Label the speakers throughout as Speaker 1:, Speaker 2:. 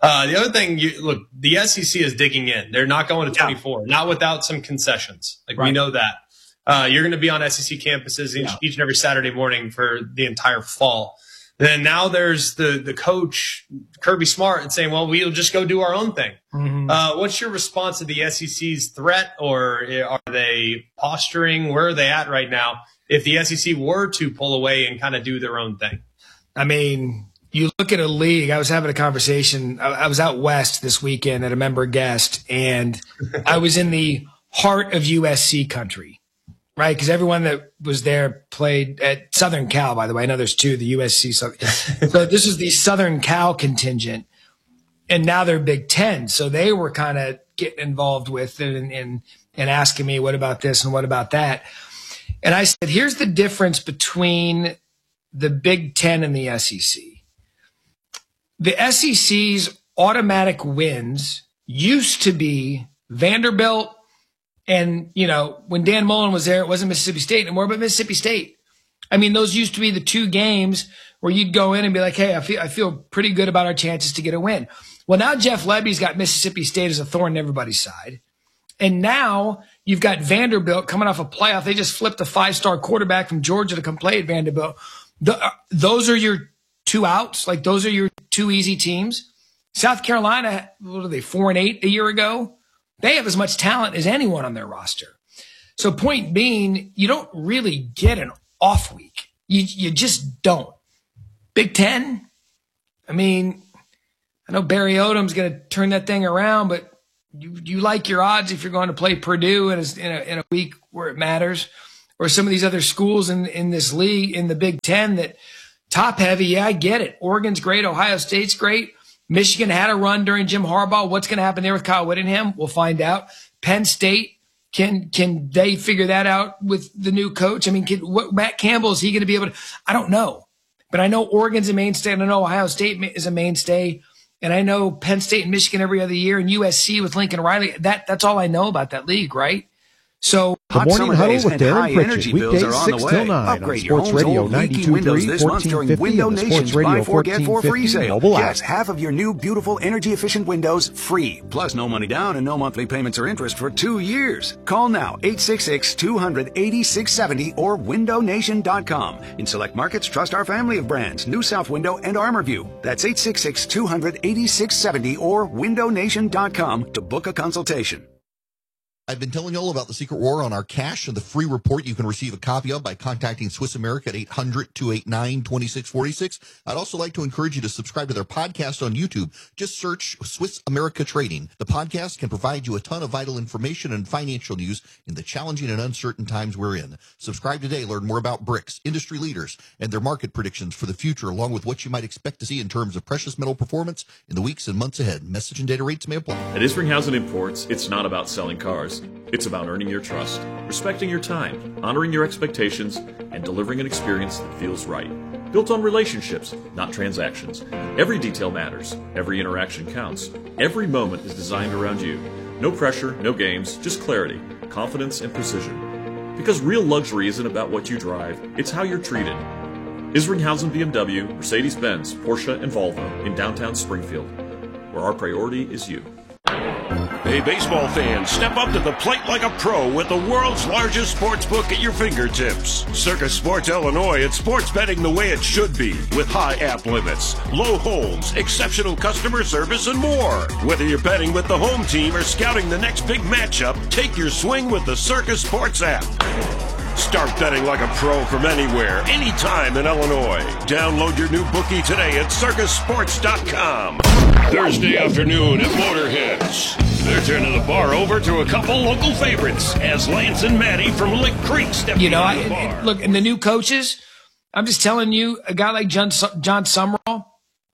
Speaker 1: The other thing, look, the SEC is digging in. They're not going to 24, not without some concessions. We know that. You're going to be on SEC campuses each and every Saturday morning for the entire fall. Then now there's the coach, Kirby Smart, and saying, well, we'll just go do our own thing. Mm-hmm. What's your response to the SEC's threat, or are they posturing? Where are they at right now if the SEC were to pull away and kind of do their own thing?
Speaker 2: I mean, you look at a league. I was having a conversation. I was out west this weekend at a member guest, and I was in the heart of USC country. Right, because everyone that was there played at Southern Cal, by the way. I know there's two, the USC. So this is the Southern Cal contingent, and now they're Big Ten. So they were kind of getting involved with it and asking me, what about this and what about that? And I said, here's the difference between the Big Ten and the SEC. The SEC's automatic wins used to be Vanderbilt. And, when Dan Mullen was there, it wasn't Mississippi State anymore, but Mississippi State. I mean, those used to be the two games where you'd go in and be like, hey, I feel pretty good about our chances to get a win. Well, now Jeff Lebby's got Mississippi State as a thorn in everybody's side. And now you've got Vanderbilt coming off a playoff. They just flipped a 5-star quarterback from Georgia to come play at Vanderbilt. Those are your two outs. Those are your two easy teams. South Carolina, what are they, 4-8 a year ago? They have as much talent as anyone on their roster. So point being, you don't really get an off week. You just don't. Big Ten, I mean, I know Barry Odom's going to turn that thing around, but you like your odds if you're going to play Purdue in a week where it matters, or some of these other schools in this league, in the Big Ten that top heavy. Yeah, I get it. Oregon's great. Ohio State's great. Michigan had a run during Jim Harbaugh. What's going to happen there with Kyle Whittingham? We'll find out. Penn State, can they figure that out with the new coach? I mean, what Matt Campbell, is he going to be able to? I don't know. But I know Oregon's a mainstay, and I know Ohio State is a mainstay, and I know Penn State and Michigan every other year, and USC with Lincoln Riley. That's all I know about that league, right? So
Speaker 3: the Morning Huddle with Darren Pritchett, weekdays 6 till 9 on Sports Radio 92.3, 1450, and the Sports Radio 1450 mobile app.
Speaker 4: Yes, half of your new, beautiful, energy-efficient windows free. Plus, no money down and no monthly payments or interest for 2 years. Call now, 866-200-8670 or windownation.com. In select markets, trust our family of brands, New South Window and ArmorView. That's 866-200-8670 or windownation.com to book a consultation.
Speaker 5: I've been telling you all about the Secret War on our cash and the free report you can receive a copy of by contacting Swiss America at 800-289-2646. I'd also like to encourage you to subscribe to their podcast on YouTube. Just search Swiss America Trading. The podcast can provide you a ton of vital information and financial news in the challenging and uncertain times we're in. Subscribe today. Learn more about BRICS, industry leaders, and their market predictions for the future, along with what you might expect to see in terms of precious metal performance in the weeks and months ahead. Message and data rates may apply.
Speaker 6: At Isringhausen Imports, it's not about selling cars. It's about earning your trust, respecting your time, honoring your expectations, and delivering an experience that feels right. Built on relationships, not transactions. Every detail matters. Every interaction counts. Every moment is designed around you. No pressure, no games, just clarity, confidence, and precision. Because real luxury isn't about what you drive, it's how you're treated. Isringhausen BMW, Mercedes-Benz, Porsche, and Volvo in downtown Springfield, where our priority is you.
Speaker 7: Hey, baseball fans, step up to the plate like a pro with the world's largest sports book at your fingertips. Circus Sports Illinois, it's sports betting the way it should be, with high app limits, low holds, exceptional customer service, and more. Whether you're betting with the home team or scouting the next big matchup, take your swing with the Circus Sports app. Start betting like a pro from anywhere, anytime in Illinois. Download your new bookie today at circusports.com. Thursday afternoon at Motorheads. They're turning the bar over to a couple local favorites as Lance and Maddie from Lick Creek step into the bar.
Speaker 2: Look, and the new coaches, I'm just telling you, a guy like John Sumrall,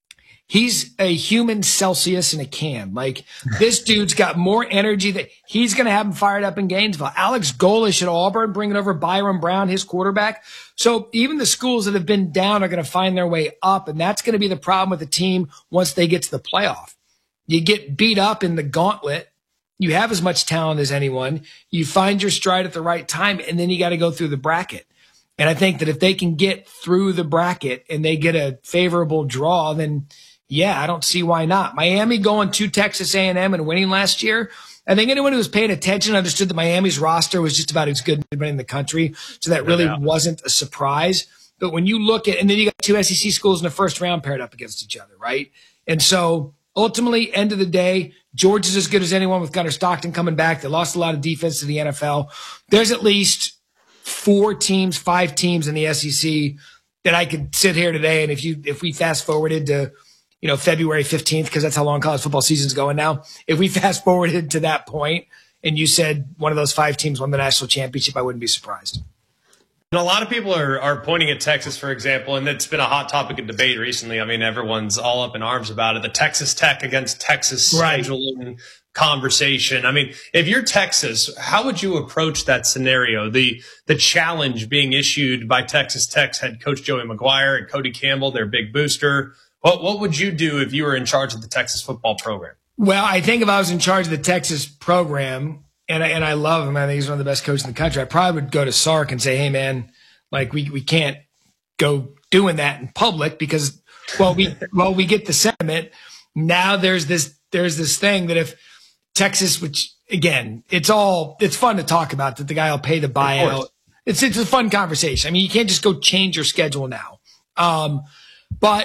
Speaker 2: he's a human Celsius in a can. Like, this dude's got more energy that he's going to have him fired up in Gainesville. Alex Golesh at Auburn, bringing over Byron Brown, his quarterback. So even the schools that have been down are going to find their way up, and that's going to be the problem with the team once they get to the playoff. You get beat up in the gauntlet. You have as much talent as anyone. You find your stride at the right time, and then you got to go through the bracket. And I think that if they can get through the bracket and they get a favorable draw, then Yeah, I don't see why not. Miami going to Texas A&M and winning last year. I think anyone who was paying attention understood that Miami's roster was just about as good as anybody in the country. So that really wasn't a surprise. But when you look at, and then you got 2 SEC schools in the first round paired up against each other, right? And so ultimately, end of the day, Georgia's as good as anyone with Gunnar Stockton coming back. They lost a lot of defense to the NFL. There's at least 5 teams in the SEC that I could sit here today. And if we fast forwarded to, February 15th, because that's how long college football season's going now. If we fast forwarded to that point and you said one of those 5 teams won the national championship, I wouldn't be surprised.
Speaker 1: And a lot of people are pointing at Texas, for example, and it's been a hot topic of debate recently. I mean, everyone's all up in arms about it. The Texas Tech against Texas scheduling conversation. I mean, if you're Texas, how would you approach that scenario? The challenge being issued by Texas Tech's head coach Joey McGuire and Cody Campbell, their big booster. What would you do if you were in charge of the Texas football program?
Speaker 2: Well, I think if I was in charge of the Texas program, and I love him, I think he's one of the best coaches in the country, I probably would go to Sark and say, hey, man, like we can't go doing that in public because, we get the sentiment. Now there's this thing that if Texas, which again, it's fun to talk about that the guy will pay the buyout. It's a fun conversation. I mean, you can't just go change your schedule now. But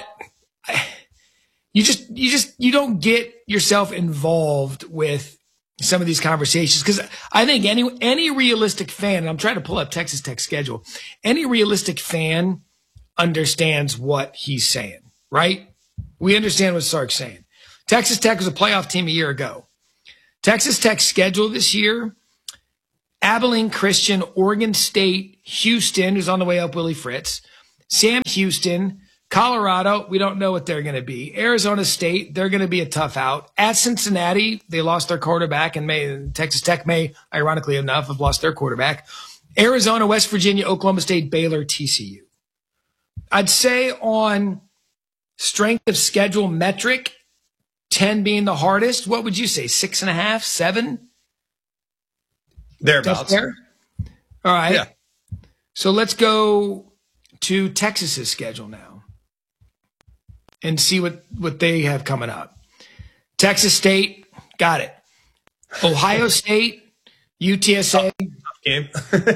Speaker 2: you don't get yourself involved with some of these conversations because I think any realistic fan, and I'm trying to pull up Texas Tech's schedule, any realistic fan understands what he's saying, right? We understand what Sark's saying. Texas Tech was a playoff team a year ago. Texas Tech's schedule this year, Abilene Christian, Oregon State, Houston, who's on the way up, Willie Fritz, Sam Houston, Colorado, we don't know what they're going to be. Arizona State, they're going to be a tough out. At Cincinnati, they lost their quarterback, and Texas Tech may, ironically enough, have lost their quarterback. Arizona, West Virginia, Oklahoma State, Baylor, TCU. I'd say on strength of schedule metric, 10 being the hardest, what would you say, 6.5, 7?
Speaker 1: Thereabouts.
Speaker 2: There? All right.
Speaker 1: Yeah.
Speaker 2: So let's go to Texas's schedule now and see what they have coming up. Texas State, got it. Ohio State, UTSA.
Speaker 1: Tough game.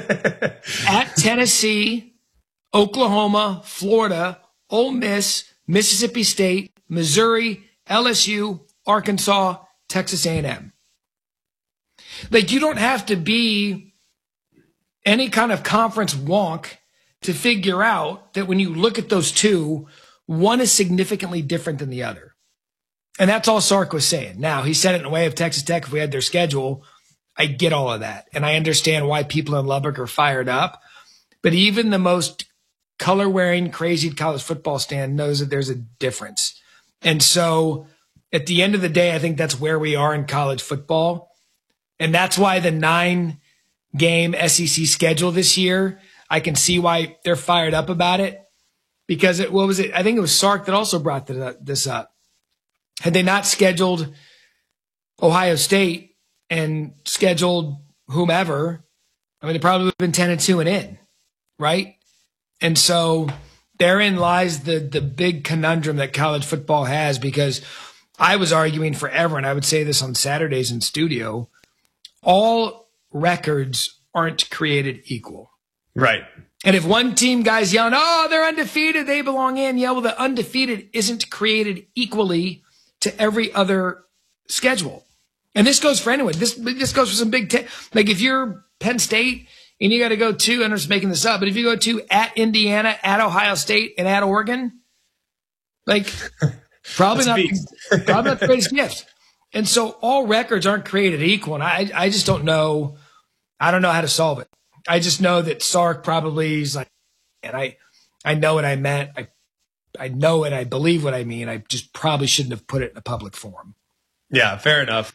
Speaker 2: At Tennessee, Oklahoma, Florida, Ole Miss, Mississippi State, Missouri, LSU, Arkansas, Texas A&M. Like, you don't have to be any kind of conference wonk to figure out that when you look at those two, one is significantly different than the other. And that's all Sark was saying. Now, he said it in a way of Texas Tech, if we had their schedule, I get all of that. And I understand why people in Lubbock are fired up. But even the most color-wearing, crazy college football stand knows that there's a difference. And so at the end of the day, I think that's where we are in college football. And that's why the 9-game SEC schedule this year, I can see why they're fired up about it. Because I think it was Sark that also brought this up. Had they not scheduled Ohio State and scheduled whomever, I mean, they probably would have been 10-2 and in, right? And so therein lies the big conundrum that college football has, because I was arguing forever, and I would say this on Saturdays in studio, all records aren't created equal.
Speaker 1: Right.
Speaker 2: And if one team guy's yelling, oh, they're undefeated, they belong in. Yeah, well, the undefeated isn't created equally to every other schedule. And this goes for anyone. This goes for some big like if you're Penn State and you got to go to, and I'm just making this up, but if you go to at Indiana, at Ohio State, and at Oregon, like probably not the greatest gift. And so all records aren't created equal. And I just don't know. I don't know how to solve it. I just know that Sark probably is like, and I know what I meant. I know and I believe what I mean. I just probably shouldn't have put it in a public forum.
Speaker 1: Yeah, fair enough.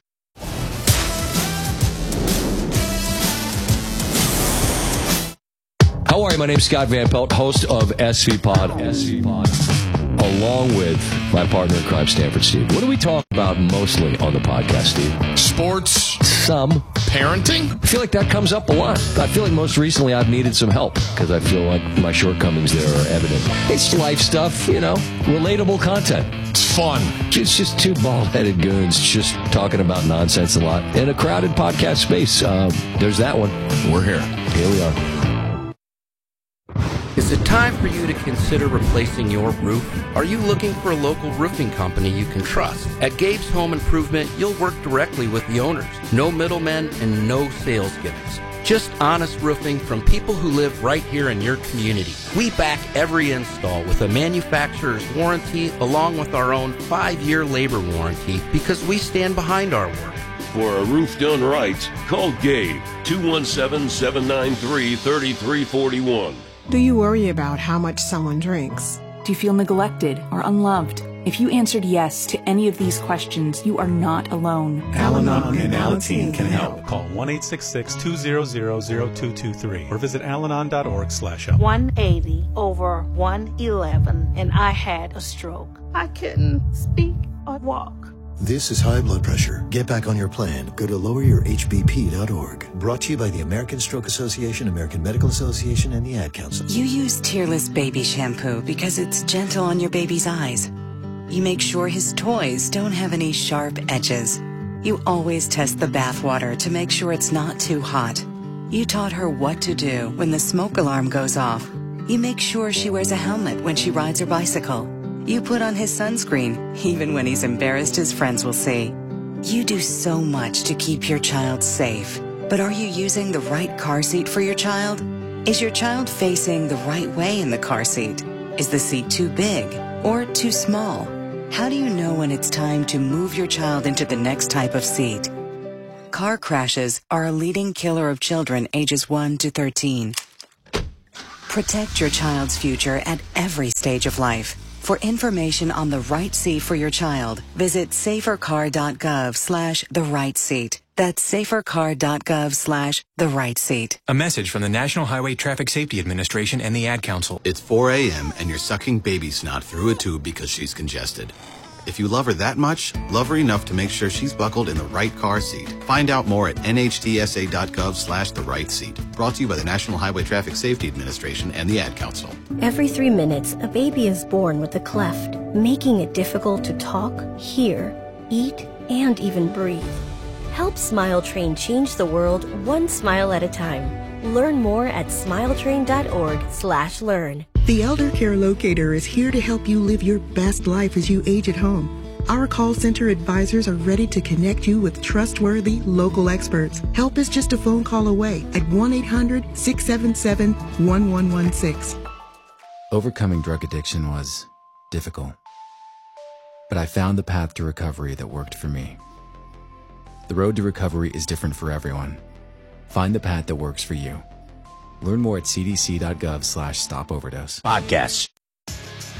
Speaker 8: How are you? My name's Scott Van Pelt, host of SV Pod, along with my partner in crime, Stanford Steve. What do we talk about mostly on the podcast, Steve?
Speaker 7: Sports.
Speaker 8: Some.
Speaker 9: parenting?
Speaker 8: I feel like that comes up a lot. I feel like most recently I've needed some help because I feel like my shortcomings there are evident. It's life stuff, you know, relatable content.
Speaker 9: It's fun.
Speaker 8: It's just two bald-headed goons just talking about nonsense a lot in a crowded podcast space. There's that one.
Speaker 9: We're here.
Speaker 8: Here we are.
Speaker 10: Is it time for you to consider replacing your roof? Are you looking for a local roofing company you can trust? At Gabe's Home Improvement, you'll work directly with the owners. No middlemen and no sales gimmicks. Just honest roofing from people who live right here in your community. We back every install with a manufacturer's warranty along with our own 5-year labor warranty because we stand behind our work.
Speaker 7: For a roof done right, call Gabe, 217-793-3341.
Speaker 11: Do you worry about how much someone drinks?
Speaker 12: Do you feel neglected or unloved? If you answered yes to any of these questions, you are not alone.
Speaker 13: Al-Anon and Alateen can help. Call 1-866-200-0223 or visit alanon.org/help.
Speaker 14: 180/111 and I had a stroke. I couldn't speak or walk.
Speaker 15: This is high blood pressure. Get back on your plan. Go to loweryourhbp.org. Brought to you by the American Stroke Association, American Medical Association, and the Ad Council.
Speaker 16: You use Tearless Baby Shampoo because it's gentle on your baby's eyes. You make sure his toys don't have any sharp edges. You always test the bath water to make sure it's not too hot. You taught her what to do when the smoke alarm goes off. You make sure she wears a helmet when she rides her bicycle. You put on his sunscreen, even when he's embarrassed his friends will see. You do so much to keep your child safe. But are you using the right car seat for your child? Is your child facing the right way in the car seat? Is the seat too big or too small? How do you know when it's time to move your child into the next type of seat? Car crashes are a leading killer of children ages 1 to 13. Protect your child's future at every stage of life. For information on the right seat for your child, visit safercar.gov/therightseat. That's safercar.gov/therightseat.
Speaker 17: A message from the National Highway Traffic Safety Administration and the Ad Council.
Speaker 18: It's 4 a.m. and you're sucking baby snot through a tube because she's congested. If you love her that much, love her enough to make sure she's buckled in the right car seat. Find out more at nhtsa.gov/therightseat. Brought to you by the National Highway Traffic Safety Administration and the Ad Council.
Speaker 19: Every 3 minutes, a baby is born with a cleft, making it difficult to talk, hear, eat, and even breathe. Help Smile Train change the world one smile at a time. Learn more at smiletrain.org/learn.
Speaker 20: The Elder Care Locator is here to help you live your best life as you age at home. Our call center advisors are ready to connect you with trustworthy local experts. Help is just a phone call away at 1-800-677-1116.
Speaker 21: Overcoming drug addiction was difficult, but I found the path to recovery that worked for me. The road to recovery is different for everyone. Find the path that works for you. Learn more at cdc.gov/stopoverdose.
Speaker 22: Podcasts.